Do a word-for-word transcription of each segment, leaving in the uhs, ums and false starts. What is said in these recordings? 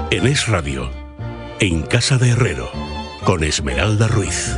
En Es Radio, en Casa de Herrero, con Esmeralda Ruiz.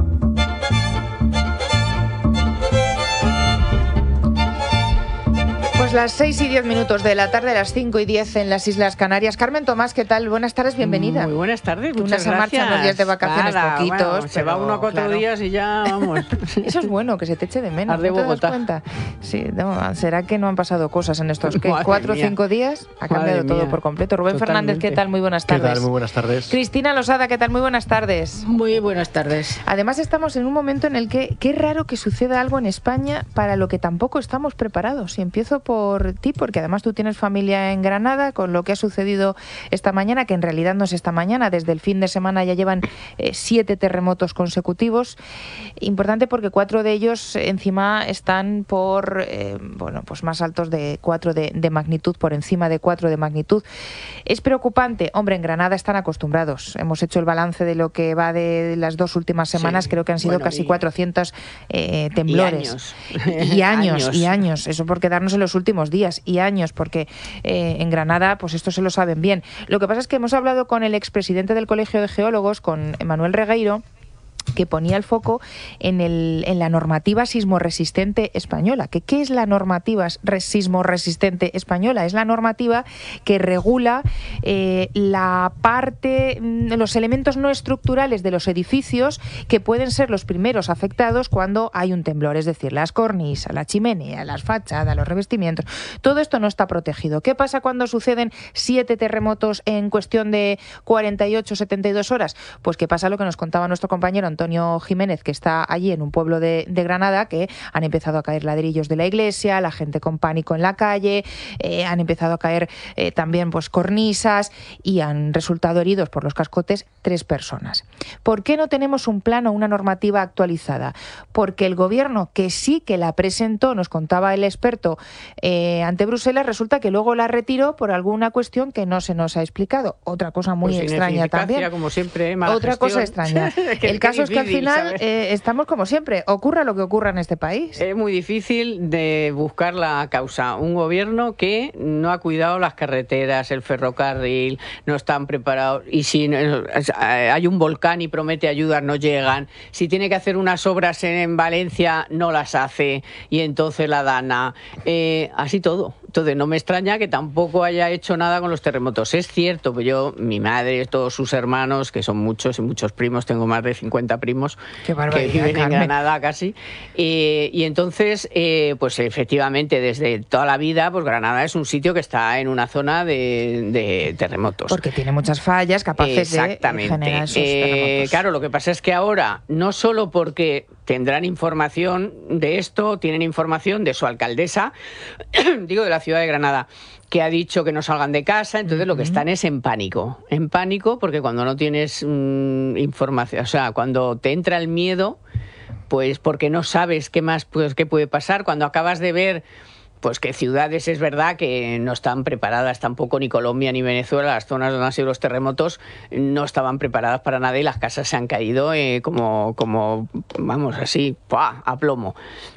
Pues las seis y diez minutos de la tarde, las cinco y diez en las Islas Canarias. Carmen Tomás, ¿qué tal? Buenas tardes, bienvenida. Muy buenas tardes, Una muchas se gracias. marchan los días de vacaciones Nada, poquitos. bueno, se va uno a cuatro claro. días y ya vamos. Eso es bueno, que se te eche de menos. Haz de ¿No te das Bogotá. cuenta? Sí, no, ¿será que no han pasado cosas en estos ¿qué? Madre cuatro o mía. cinco días? Ha cambiado Madre todo mía. por completo. Rubén Totalmente. Fernández, ¿qué tal? Muy buenas ¿Qué tardes. tal? Muy buenas tardes. Cristina Losada, ¿qué tal? Muy buenas tardes. Muy buenas tardes. Además estamos en un momento en el que qué raro que suceda algo en España para lo que tampoco estamos preparados. Y empiezo por ti, porque además tú tienes familia en Granada, con lo que ha sucedido esta mañana, que en realidad no es esta mañana, desde el fin de semana ya llevan eh, siete terremotos consecutivos. Importante porque cuatro de ellos encima están por, eh, bueno, pues más altos de cuatro de, de magnitud, por encima de cuatro de magnitud. Es preocupante. Hombre, en Granada están acostumbrados. Hemos hecho el balance de lo que va de las dos últimas semanas, Sí. creo que han sido Bueno, casi y- cuatrocientos eh, temblores. Y años. Y años, Años. y años. Eso por quedarnos en los últimos días. Y años, porque eh, en Granada, pues esto se lo saben bien. Lo que pasa es que hemos hablado con el expresidente del Colegio de Geólogos, con Manuel Regueiro, que ponía el foco en, el, en la normativa sismorresistente española. ¿Que ¿Qué es la normativa res- sismorresistente española? Es la normativa que regula eh, la parte, mm, los elementos no estructurales de los edificios que pueden ser los primeros afectados cuando hay un temblor, es decir, las cornisas, la chimenea, las fachadas, los revestimientos. Todo esto no está protegido. ¿Qué pasa cuando suceden siete terremotos en cuestión de cuarenta y ocho, setenta y dos horas? Pues que pasa lo que nos contaba nuestro compañero Antonio Jiménez, que está allí en un pueblo de, de Granada, que han empezado a caer ladrillos de la iglesia, la gente con pánico en la calle, eh, han empezado a caer eh, también pues cornisas y han resultado heridos por los cascotes tres personas. ¿Por qué no tenemos un plan o una normativa actualizada? Porque el gobierno, que sí que la presentó, nos contaba el experto, eh, ante Bruselas, resulta que luego la retiró por alguna cuestión que no se nos ha explicado. Otra cosa muy Pues extraña ineficacia, también. como siempre, mala Otra gestión. cosa extraña. Que El caso es que al difícil, final ¿sabes? eh, estamos como siempre, ocurra lo que ocurra en este país. Es muy difícil de buscar la causa. Un gobierno que no ha cuidado las carreteras, el ferrocarril, no están preparados. Y si no- hay un volcán y promete ayudas, no llegan. Si tiene que hacer unas obras en, en Valencia, no las hace. Y entonces la dana. Eh, así todo. Entonces no me extraña que tampoco haya hecho nada con los terremotos. Es cierto que yo, mi madre, todos sus hermanos, que son muchos y muchos primos, tengo más de cincuenta primos Qué que barbaridad, viven en Carmen. Granada casi. Eh, y entonces, eh, pues efectivamente, desde toda la vida, pues Granada es un sitio que está en una zona de, de terremotos. Porque tiene muchas fallas capaces de Exactamente. generar esos Eh, terremotos. claro, lo que pasa es que ahora, no solo porque tendrán información de esto, tienen información de su alcaldesa, digo, de la ciudad de Granada, que ha dicho que no salgan de casa, entonces lo que están es en pánico. En pánico porque cuando no tienes mm, información, o sea, cuando te entra el miedo, pues porque no sabes qué más pues, qué puede pasar, cuando acabas de ver pues que ciudades es verdad que no están preparadas tampoco, ni Colombia ni Venezuela, las zonas donde han sido los terremotos no estaban preparadas para nada y las casas se han caído eh, como, como, vamos, así, ¡pua!, a plomo.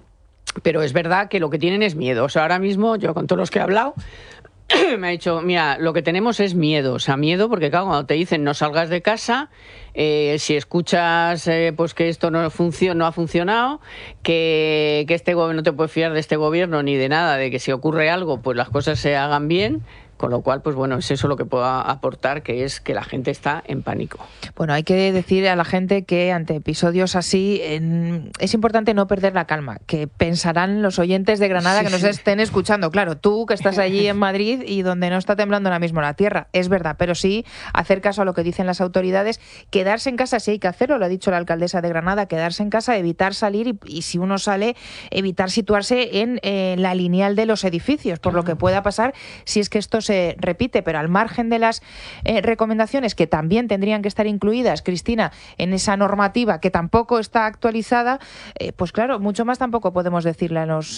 Pero es verdad que lo que tienen es miedo. O sea, ahora mismo, yo con todos los que he hablado, me ha dicho, mira, lo que tenemos es miedo. O sea, miedo porque, claro, cuando te dicen no salgas de casa, eh, si escuchas eh, pues que esto no, funcio- no ha funcionado, que, que este gobierno no te puedes fiar de este gobierno ni de nada, de que si ocurre algo, pues las cosas se hagan bien. Con lo cual, pues bueno, es eso lo que puedo aportar, que es que la gente está en pánico. Bueno, hay que decir a la gente que ante episodios así en- es importante no perder la calma, que pensarán los oyentes de Granada Sí, que nos sí. estén escuchando. Claro, tú que estás allí en Madrid y donde no está temblando ahora mismo la tierra, es verdad, pero sí hacer caso a lo que dicen las autoridades, quedarse en casa si hay que hacerlo, lo ha dicho la alcaldesa de Granada, quedarse en casa, evitar salir y, y si uno sale, evitar situarse en eh, la lineal de los edificios, por lo que pueda pasar si es que esto se repite, pero al margen de las eh, recomendaciones que también tendrían que estar incluidas, Cristina, en esa normativa que tampoco está actualizada, eh, pues claro, mucho más tampoco podemos decirle a los